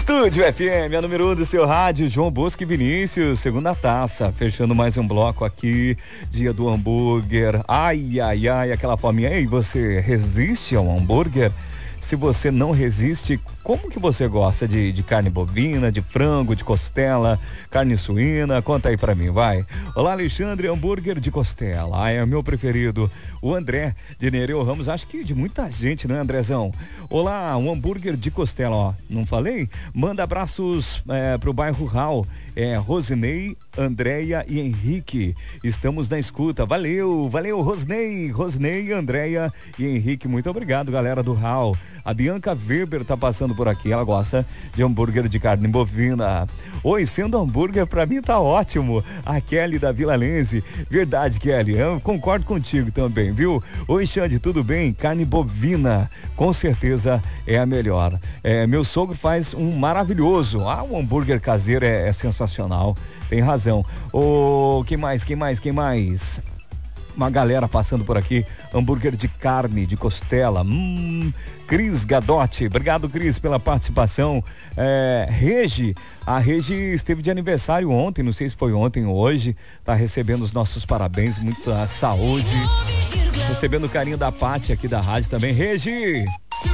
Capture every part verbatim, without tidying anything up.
Estúdio F M, a número um do seu rádio, João Bosco e Vinícius, segunda taça, fechando mais um bloco aqui, dia do hambúrguer. Ai, ai, ai, aquela fominha. Ei, você resiste ao hambúrguer? Se você não resiste, como que você gosta de, de carne bovina, de frango, de costela, carne suína? Conta aí pra mim, vai. Olá, Alexandre, hambúrguer de costela. Ah, é o meu preferido. O André de Nereu Ramos, acho que de muita gente, né, Andrezão? Olá, um hambúrguer de costela, ó. Não falei? Manda abraços é, pro bairro Rural. É, Rosinei, Andréia e Henrique. Estamos na escuta. Valeu, valeu, Rosinei, Rosinei, Andréia e Henrique. Muito obrigado, galera do Rural. A Bianca Weber tá passando por aqui, ela gosta de hambúrguer de carne bovina. Oi, sendo hambúrguer pra mim tá ótimo. A Kelly da Vila Lense. Verdade, Kelly, eu concordo contigo também, viu? Oi, Xande, tudo bem? Carne bovina, com certeza é a melhor. É, meu sogro faz um maravilhoso. Ah, o hambúrguer caseiro é, é sensacional, tem razão. Ô, quem mais, quem mais, quem mais? Uma galera passando por aqui, hambúrguer de carne, de costela, hum, Cris Gadotti, obrigado, Cris, pela participação. é, Regi, a Regi esteve de aniversário ontem, não sei se foi ontem ou hoje, tá recebendo os nossos parabéns, muita saúde, recebendo o carinho da Paty aqui da rádio também. Regi,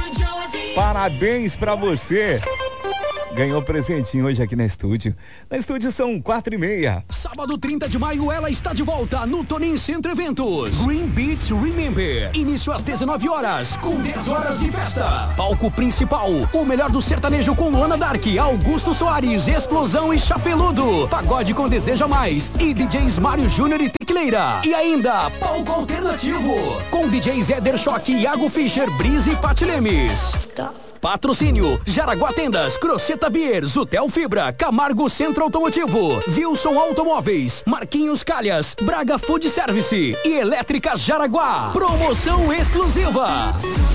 parabéns pra você. Ganhou presentinho hoje aqui na estúdio. Na estúdio são quatro e meia. Sábado trinta de maio, ela está de volta no Tonin Centro Eventos. Green Beach Remember. Início às dezenove horas, com dez horas de festa. Palco principal, o melhor do sertanejo com Luana Dark, Augusto Soares, Explosão e Chapeludo. Pagode com Deseja Mais e D Js Mário Júnior e Tecleira. E ainda, palco alternativo, com D Js Eder Choque, Iago Fischer, Brise e Pati Lemes. Patrocínio, Jaraguá Tendas, Crosseta Beer, Zutel Fibra, Camargo Centro Automotivo, Wilson Automóveis, Marquinhos Calhas, Braga Food Service e Elétrica Jaraguá. Promoção exclusiva.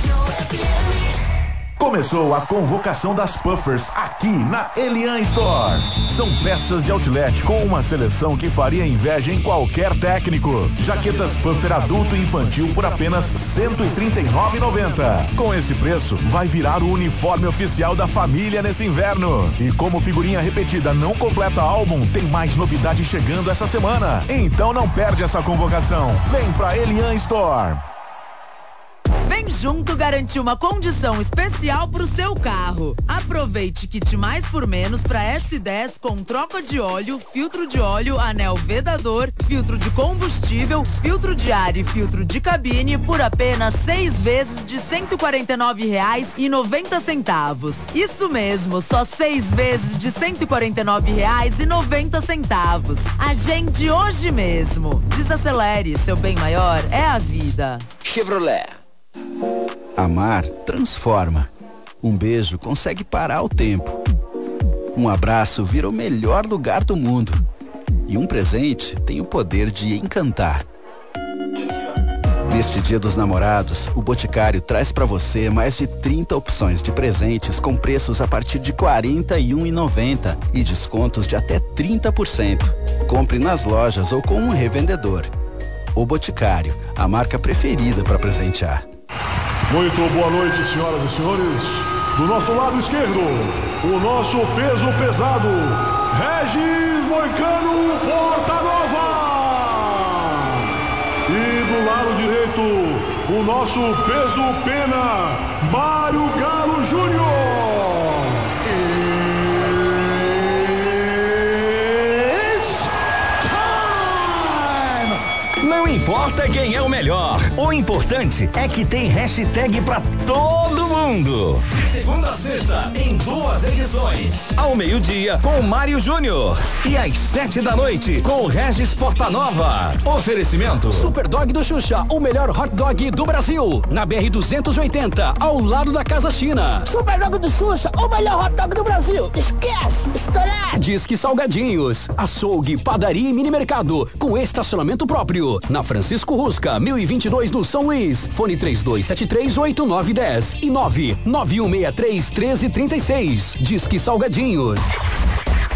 Começou a convocação das Puffers aqui na Elian Store. São peças de outlet com uma seleção que faria inveja em qualquer técnico. Jaquetas Puffer adulto e infantil por apenas cento e trinta e nove reais e noventa centavos. Com esse preço, vai virar o uniforme oficial da família nesse inverno. E como figurinha repetida não completa álbum, tem mais novidade chegando essa semana. Então não perde essa convocação. Vem pra Elian Store. Vem junto garantir uma condição especial pro seu carro. Aproveite kit mais por menos para S dez com troca de óleo, filtro de óleo, anel vedador, filtro de combustível, filtro de ar e filtro de cabine por apenas seis vezes de cento e quarenta e nove reais e noventa centavos. Isso mesmo, só seis vezes de cento e quarenta e nove reais e noventa centavos. Agende hoje mesmo. Desacelere, seu bem maior é a vida. Chevrolet. Amar transforma. Um beijo consegue parar o tempo. Um abraço vira o melhor lugar do mundo. E um presente tem o poder de encantar. Neste Dia dos Namorados, o Boticário traz para você mais de trinta opções de presentes com preços a partir de quarenta e um reais e noventa centavos e descontos de até trinta por cento. Compre nas lojas ou com um revendedor. O Boticário, a marca preferida para presentear. Muito boa noite, senhoras e senhores. Do nosso lado esquerdo, o nosso peso pesado, Regis Moicano Porta Nova. E do lado direito, o nosso peso pena, Mário Galo Júnior. Não importa quem é o melhor, o importante é que tem hashtag pra todo mundo. De segunda a sexta, em duas edições. Ao meio-dia, com o Mário Júnior. E às sete da noite, com o Regis Portanova. Oferecimento: Super Dog do Xuxa, o melhor hot dog do Brasil. Na B R duzentos e oitenta, ao lado da Casa China. Super Dog do Xuxa, o melhor hot dog do Brasil. Esquece, estourado. Disque Salgadinhos, açougue, padaria e mini mercado, com estacionamento próprio. Na Francisco Rusca, mil e vinte e dois no São Luís. Fone três dois sete três, oito nove um zero e nove nove um seis três, um três três seis. Disque Salgadinhos.